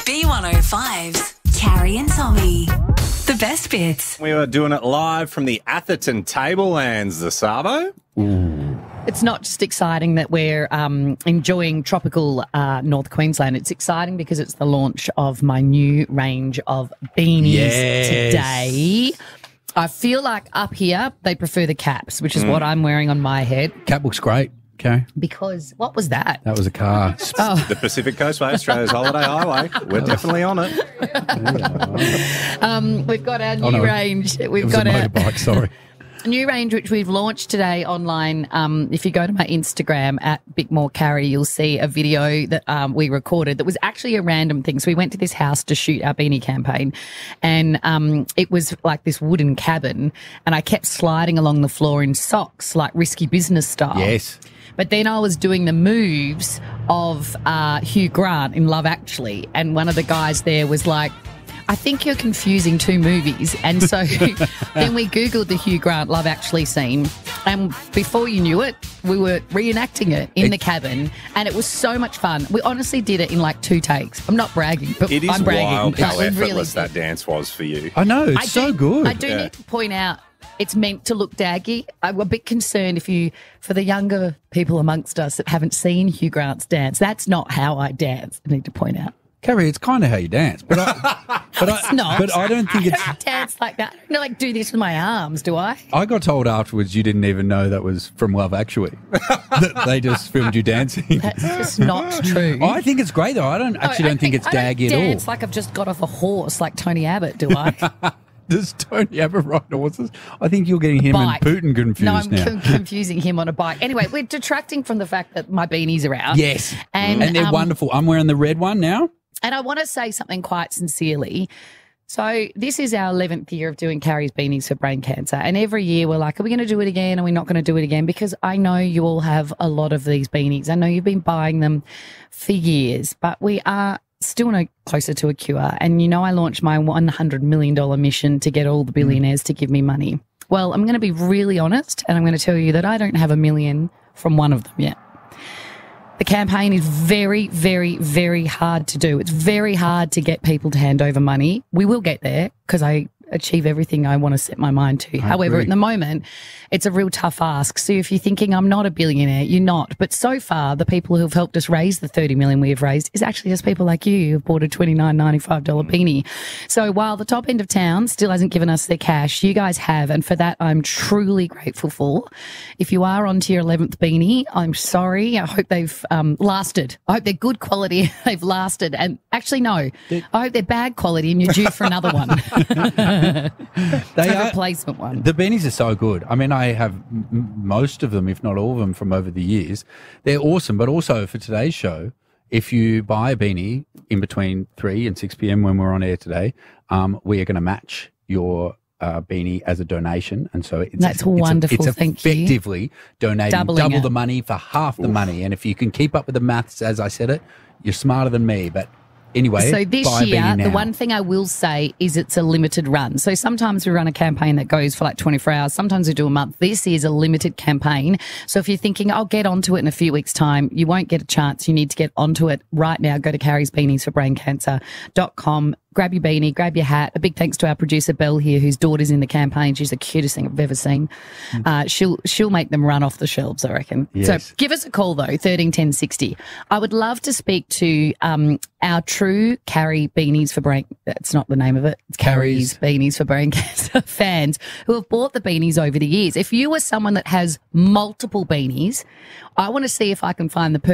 B105's Carrie and Tommy. The best bits. We were doing it live from the Atherton Tablelands, the Savo. It's not just exciting that we're enjoying tropical North Queensland. It's exciting because it's the launch of my new range of beanies today. I feel like up here they prefer the caps, which is what I'm wearing on my head. Cap looks great, Carrie. Because what was that? That was a car. The Pacific Coastway, Australia's holiday highway. We're definitely on it. We've got our new range. It was a motorbike, sorry. New range which we've launched today online. If you go to my Instagram at BigMoreCarrie, you'll see a video that we recorded that was actually a random thing. So we went to this house to shoot our beanie campaign, and it was like this wooden cabin, and I kept sliding along the floor in socks, like Risky Business style. Yes. But then I was doing the moves of Hugh Grant in Love Actually, and one of the guys there was like, I think you're confusing two movies. And so then we Googled the Hugh Grant Love Actually scene, and before you knew it, we were reenacting it in the cabin, and it was so much fun. We honestly did it in like 2 takes. I'm not bragging, but It is I'm bragging. wild how We really effortless did. that dance was for you. I know, it's so good. I do need to point out, it's meant to look daggy. I'm a bit concerned for the younger people amongst us that haven't seen Hugh Grant's dance. That's not how I dance, I need to point out. Carrie, it's kind of how you dance, but It's not. But I don't think I it's. don't dance like that. I don't like do this with my arms, do I? I got told afterwards you didn't even know that was from Love Actually. That they just filmed you dancing. That's just not true. I think it's great though. I don't think it's daggy I at don't all. dance like I've just got off a horse like Tony Abbott, do I? Does Tony ever ride horses? I think you're getting him Bike. and Putin confused No, I'm now. confusing him on a bike. Anyway, we're detracting from the fact that my beanies are out. Yes, And they're wonderful. I'm wearing the red one now. And I want to say something quite sincerely. So this is our 11th year of doing Carrie's Beanies for Brain Cancer. And every year we're like, are we going to do it again? Are we not going to do it again? Because I know you all have a lot of these beanies. I know you've been buying them for years, but we are still no closer to a cure. And you know, I launched my $100 million mission to get all the billionaires to give me money. Well, I'm going to be really honest, and I'm going to tell you that I don't have $1 million from one of them yet. The campaign is very, very, very hard to do. It's very hard to get people to hand over money. We will get there because I achieve everything I want to set my mind to. However, at the moment, it's a real tough ask. So if you're thinking I'm not a billionaire, you're not. But so far, the people who've helped us raise the $30 million we have raised is actually just people like you who've bought a $29.95 beanie. So while the top end of town still hasn't given us their cash, you guys have, and for that I'm truly grateful for. If you are onto your 11th beanie, I'm sorry. I hope they've lasted. I hope they're good quality. They've lasted. And actually, no, I hope they're bad quality and you're due for another one. They A are replacement one. The beanies are so good. I mean, I have most of them, if not all of them, from over the years. They're awesome. But also for today's show, if you buy a beanie in between 3 and 6 p.m. when we're on air today, we are going to match your beanie as a donation. And so That's wonderful. It's Thank you. effectively donating Doubling double it. the money for half the money. And if you can keep up with the maths as I said it, you're smarter than me. But anyway, so this buy a year, beanie now. the one thing I will say is it's a limited run. So sometimes we run a campaign that goes for like 24 hours. Sometimes we do a month. This is a limited campaign. So if you're thinking, I'll get onto it in a few weeks' time, you won't get a chance. You need to get onto it right now. Go to carriesbeaniesforbraincancer.com. Grab your beanie, grab your hat. A big thanks to our producer, Belle, here, whose daughter's in the campaign. She's the cutest thing I've ever seen. She'll make them run off the shelves, I reckon. Yes. So give us a call, though, 131060. I would love to speak to our true Carrie Beanies for Brain... That's not the name of it. It's Carrie's Beanies for Brain Cancer fans who have bought the beanies over the years. If you are someone that has multiple beanies, I want to see if I can find the